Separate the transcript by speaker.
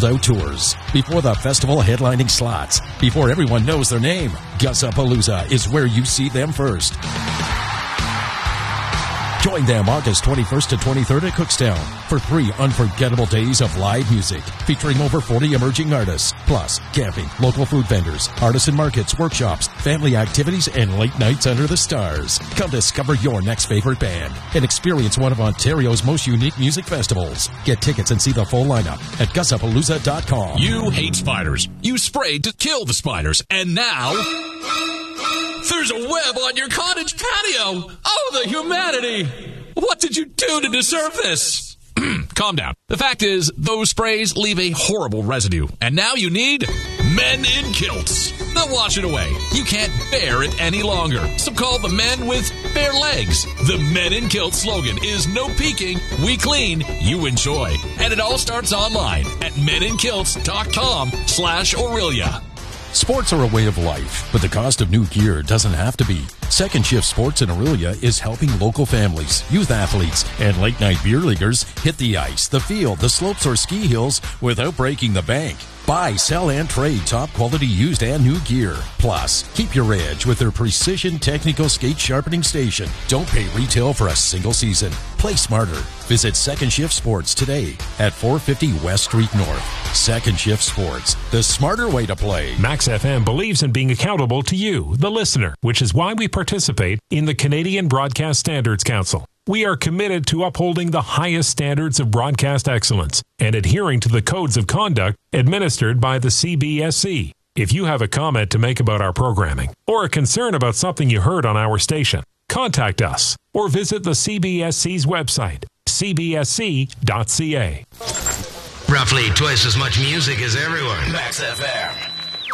Speaker 1: sold-out tours, before the festival headlining slots, before everyone knows their name, Gussapalooza is where you see them first. Join them August 21st to 23rd at Cookstown for 3 unforgettable days of live music featuring over 40 emerging artists, plus camping, local food vendors, artisan markets, workshops, family activities, and late nights under the stars. Come discover your next favorite band and experience one of Ontario's most unique music festivals. Get tickets and see the full lineup at Gussapalooza.com.
Speaker 2: You hate spiders. You sprayed to kill the spiders, and now there's a web on your cottage patio. Oh, the humanity. What did you do to deserve this? Calm down. The fact is, those sprays leave a horrible residue. And now you need Men in Kilts. They'll wash it away. You can't bear it any longer. So call the men with bare legs. The Men in Kilts slogan is no peeking, we clean, you enjoy. And it all starts online at meninkilts.com/Aurelia.
Speaker 1: Sports are a way of life, but the cost of new gear doesn't have to be. Second Shift Sports in Aurelia is helping local families, youth athletes, and late-night beer leaguers hit the ice, the field, the slopes, or ski hills without breaking the bank. Buy, sell, and trade top-quality used and new gear. Plus, keep your edge with their Precision Technical Skate Sharpening Station. Don't pay retail for a single season. Play smarter. Visit Second Shift Sports today at 450 West Street North. Second Shift Sports, the smarter way to play.
Speaker 3: Max FM believes in being accountable to you, the listener, which is why we participate in the Canadian Broadcast Standards Council. We are committed to upholding the highest standards of broadcast excellence and adhering to the codes of conduct administered by the CBSC. If you have a comment to make about our programming or a concern about something you heard on our station, contact us or visit the CBSC's website, cbsc.ca.
Speaker 4: Roughly twice as much music as everyone.
Speaker 5: Max FM.